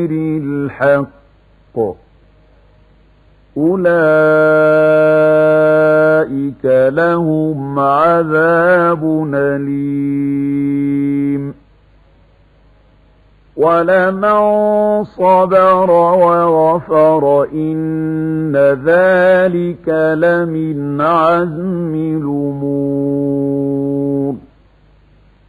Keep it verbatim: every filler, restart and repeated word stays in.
الحق أولئك لهم عذاب أليم ولمن صبر وغفر إن ذلك لمن عزم الأمور